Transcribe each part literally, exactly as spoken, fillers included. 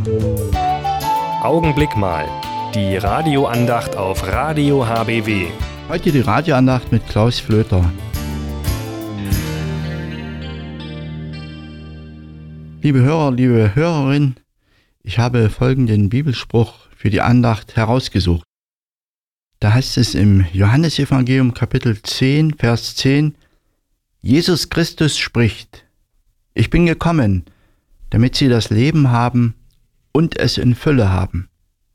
Augenblick mal. Die Radioandacht auf Radio H B W. Heute die Radioandacht mit Klaus Flöter. Liebe Hörer, liebe Hörerin, ich habe folgenden Bibelspruch für die Andacht herausgesucht. Da heißt es im Johannesevangelium Kapitel zehn, Vers zehn, Jesus Christus spricht: Ich bin gekommen, damit sie das Leben haben und es in Fülle haben.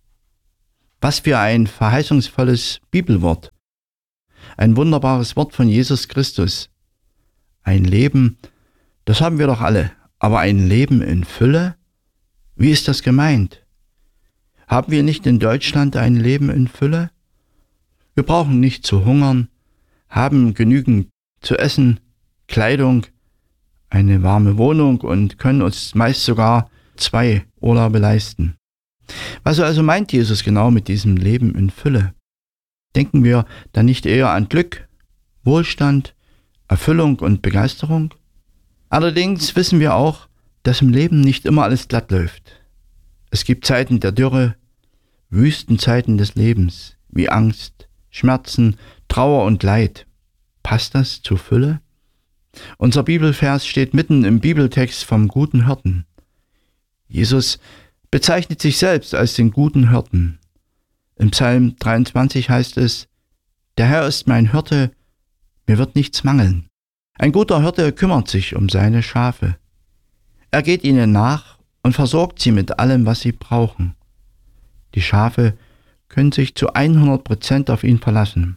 Was für ein verheißungsvolles Bibelwort. Ein wunderbares Wort von Jesus Christus. Ein Leben, das haben wir doch alle, aber ein Leben in Fülle? Wie ist das gemeint? Haben wir nicht in Deutschland ein Leben in Fülle? Wir brauchen nicht zu hungern, haben genügend zu essen, Kleidung, eine warme Wohnung und können uns meist sogar zwei Urlaube leisten. Was also meint Jesus genau mit diesem Leben in Fülle? Denken wir dann nicht eher an Glück, Wohlstand, Erfüllung und Begeisterung? Allerdings wissen wir auch, dass im Leben nicht immer alles glatt läuft. Es gibt Zeiten der Dürre, Wüstenzeiten des Lebens, wie Angst, Schmerzen, Trauer und Leid. Passt das zur Fülle? Unser Bibelvers steht mitten im Bibeltext vom guten Hirten. Jesus bezeichnet sich selbst als den guten Hirten. Im Psalm dreiundzwanzig heißt es: Der Herr ist mein Hirte, mir wird nichts mangeln. Ein guter Hirte kümmert sich um seine Schafe. Er geht ihnen nach und versorgt sie mit allem, was sie brauchen. Die Schafe können sich zu hundert Prozent auf ihn verlassen.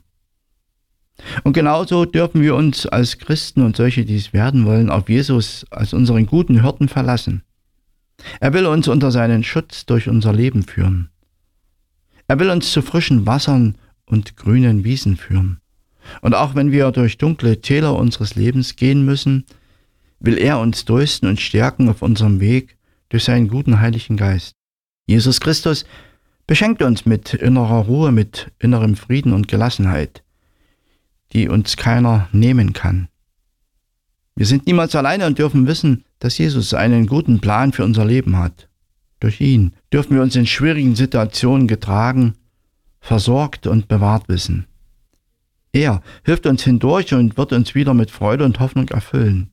Und genauso dürfen wir uns als Christen und solche, die es werden wollen, auf Jesus als unseren guten Hirten verlassen. Er will uns unter seinen Schutz durch unser Leben führen. Er will uns zu frischen Wassern und grünen Wiesen führen. Und auch wenn wir durch dunkle Täler unseres Lebens gehen müssen, will er uns trösten und stärken auf unserem Weg durch seinen guten Heiligen Geist. Jesus Christus beschenkt uns mit innerer Ruhe, mit innerem Frieden und Gelassenheit, die uns keiner nehmen kann. Wir sind niemals alleine und dürfen wissen, dass Jesus einen guten Plan für unser Leben hat. Durch ihn dürfen wir uns in schwierigen Situationen getragen, versorgt und bewahrt wissen. Er hilft uns hindurch und wird uns wieder mit Freude und Hoffnung erfüllen.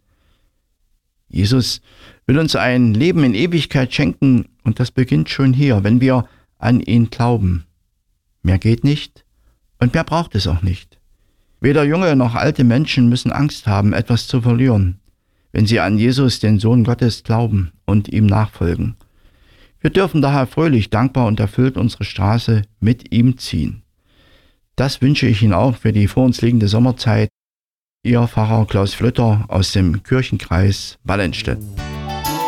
Jesus will uns ein Leben in Ewigkeit schenken und das beginnt schon hier, wenn wir an ihn glauben. Mehr geht nicht und mehr braucht es auch nicht. Weder junge noch alte Menschen müssen Angst haben, etwas zu verlieren, wenn sie an Jesus, den Sohn Gottes, glauben und ihm nachfolgen. Wir dürfen daher fröhlich, dankbar und erfüllt unsere Straße mit ihm ziehen. Das wünsche ich Ihnen auch für die vor uns liegende Sommerzeit. Ihr Pfarrer Klaus Flöter aus dem Kirchenkreis Wallenstedt.